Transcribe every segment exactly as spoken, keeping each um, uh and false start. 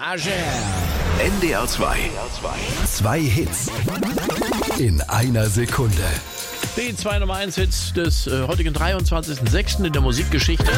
Ager. N D R zwei. Zwei Hits in einer Sekunde. Die zwei Nummer eins Hits des äh, heutigen dreiundzwanzigsten sechsten in der Musikgeschichte.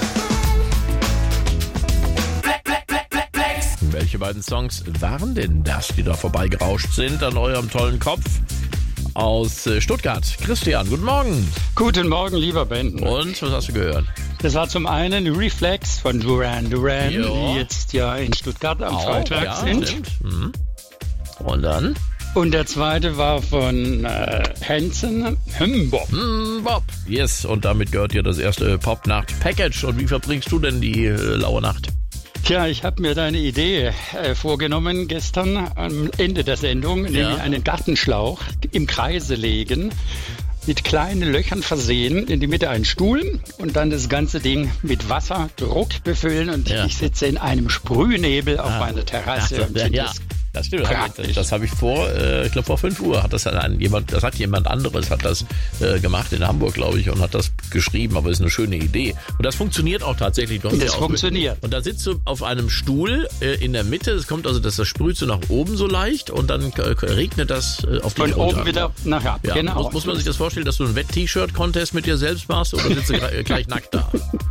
Welche beiden Songs waren denn das, die da vorbeigerauscht sind an eurem tollen Kopf? Aus äh, Stuttgart. Christian, guten Morgen. Guten Morgen, lieber Ben. Und, was hast du gehört? Das war zum einen Reflex von Duran Duran, Jo. die jetzt ja in Stuttgart am Auch, Freitag ja, sind. stimmt. Mhm. Und dann? Und der zweite war von äh, Hanson, Hmbop. Mm, Bob. Yes, und damit gehört dir das erste Pop-Nacht-Package. Und wie verbringst du denn die äh, laue Nacht? Tja, ich habe mir deine Idee äh, vorgenommen gestern am Ende der Sendung, nämlich einen Gartenschlauch im Kreise legen, mit kleinen Löchern versehen, in die Mitte einen Stuhl und dann das ganze Ding mit Wasserdruck befüllen und Ja. ich sitze in einem Sprühnebel auf meiner Terrasse. Ach, und ja, finde ja. das Das stimmt. praktisch. Das habe ich vor, äh, ich glaube vor fünf Uhr hat das ein, jemand, das hat jemand anderes, hat das äh, gemacht in Hamburg, glaube ich, und hat das geschrieben, aber ist eine schöne Idee. Und das funktioniert auch tatsächlich. Du hast Das ja auch funktioniert. Mit, und da sitzt du auf einem Stuhl äh, in der Mitte, es kommt also, das, das sprüht so nach oben so leicht und dann äh, regnet das äh, auf dich Von runter. oben wieder nachher. Ja, Genau. muss, muss man sich das vorstellen, dass du einen Wett-T-Shirt-Contest mit dir selbst machst oder sitzt du gleich, gleich nackt da?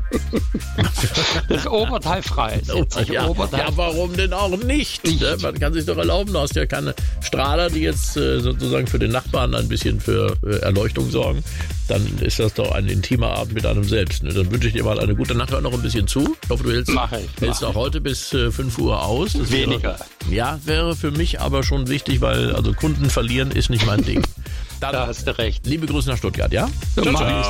Das Oberteil frei. Sitze ich ja, Oberteil ja, warum denn auch nicht? Nicht. Ne? Man kann sich doch erlauben, du hast ja keine Strahler, die jetzt äh, sozusagen für den Nachbarn ein bisschen für äh, Erleuchtung sorgen. Dann ist das doch ein intimer Abend mit einem selbst. Ne? Dann wünsche ich dir mal eine gute Nacht. Hör noch ein bisschen zu. Ich hoffe, du hältst, Mach ich, hältst mach auch heute bis äh, fünf Uhr aus. Das Weniger. Wäre, ja, wäre für mich aber schon wichtig, weil also Kunden verlieren ist nicht mein Ding. Dann, Da hast du recht. liebe Grüße nach Stuttgart, ja? So Ciao, mach ciao. ich's.